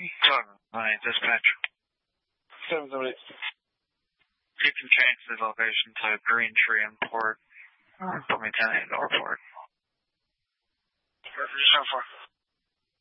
My dispatch. 778. You can change the location to Green Tree Import. Put me 10-8 Northport. Just how far?